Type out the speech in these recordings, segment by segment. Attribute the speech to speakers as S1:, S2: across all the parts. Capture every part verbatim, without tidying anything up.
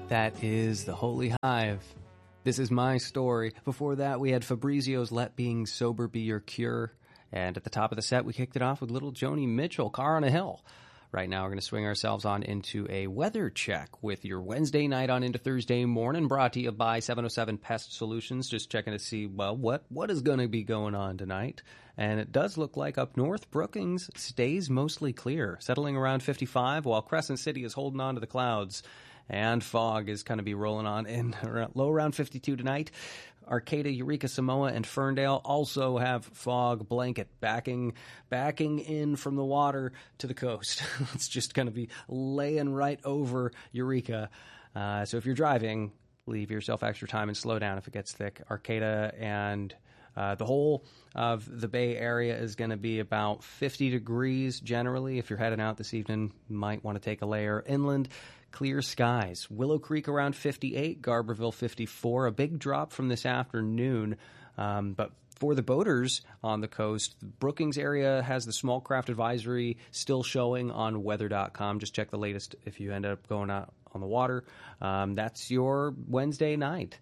S1: That is The Holy Hive. This is my story. Before that, we had Fabrizio's Let Being Sober Be Your Cure. And at the top of the set, we kicked it off with little Joni Mitchell, Car on a Hill. Right now, we're going to swing ourselves on into a weather check with your Wednesday night on into Thursday morning, brought to you by seven oh seven Pest Solutions. Just checking to see, well, what, what is going to be going on tonight. And it does look like up north, Brookings stays mostly clear, settling around fifty-five, while Crescent City is holding on to the clouds. And fog is going to be rolling on in around, low around fifty-two tonight. Arcata, Eureka, Samoa, and Ferndale also have fog blanket backing backing in from the water to the coast. It's just going to be laying right over Eureka. Uh, so if you're driving, leave yourself extra time and slow down if it gets thick. Arcata and uh, the whole of the Bay Area is going to be about fifty degrees generally. If you're heading out this evening, you might want to take a layer. Inland, clear skies. Willow Creek around fifty-eight, Garberville fifty-four. A big drop from this afternoon. Um, but for the boaters on the coast, the Brookings area has the small craft advisory still showing on weather dot com. Just check the latest if you end up going out on the water. Um, that's your Wednesday night.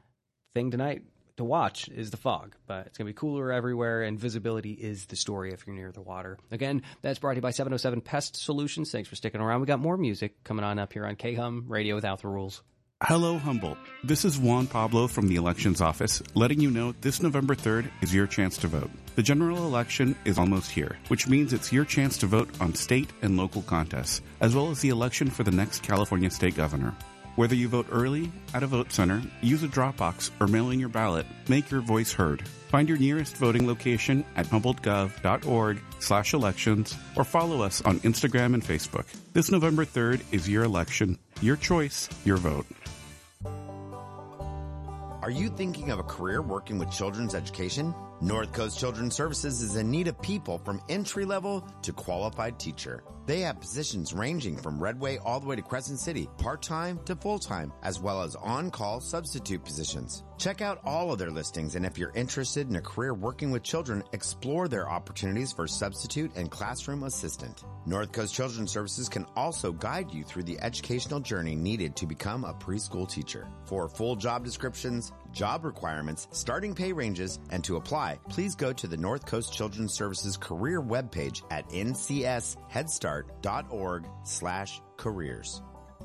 S1: Thing tonight to watch is the fog, but it's going to be cooler everywhere, and visibility is the story if you're near the water. Again, that's brought to you by seven oh seven Pest Solutions. Thanks for sticking around. We got more music coming on up here on K-Hum, Radio Without the Rules.
S2: Hello, Humboldt. This is Juan Pablo from the Elections Office, letting you know this November third is your chance to vote. The general election is almost here, which means it's your chance to vote on state and local contests, as well as the election for the next California state governor. Whether you vote early, at a vote center, use a drop box, or mail in your ballot, make your voice heard. Find your nearest voting location at humboldtgov.org slash elections or follow us on Instagram and Facebook. This November third is your election, your choice, your vote.
S3: Are you thinking of a career working with children's education? North Coast Children's Services is in need of people from entry-level to qualified teacher. They have positions ranging from Redway all the way to Crescent City, part-time to full-time, as well as on-call substitute positions. Check out all of their listings, and if you're interested in a career working with children, explore their opportunities for substitute and classroom assistant. North Coast Children's Services can also guide you through the educational journey needed to become a preschool teacher. For full job descriptions, job requirements, starting pay ranges, and to apply, please go to the North Coast Children's Services career webpage at ncsheadstart.org slash careers.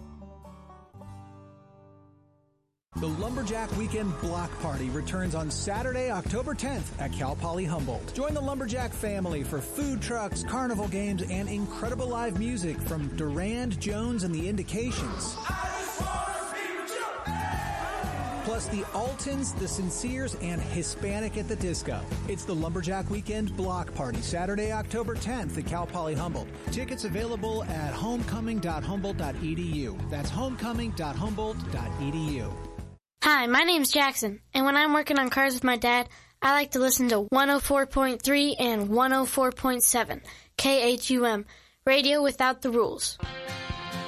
S4: The Lumberjack Weekend Block Party returns on Saturday, October tenth at Cal Poly Humboldt. Join the Lumberjack family for food trucks, carnival games, and incredible live music from Durand, Jones, and the Indications. Plus the Altons, the Sinceres, and Hispanic at the Disco. It's the Lumberjack Weekend Block Party, Saturday, October tenth at Cal Poly Humboldt. Tickets available at homecoming dot humboldt dot e d u. That's homecoming dot humboldt dot e d u.
S5: Hi, my name's Jackson, and when I'm working on cars with my dad, I like to listen to one oh four point three and one oh four point seven, K H U M, Radio Without the Rules.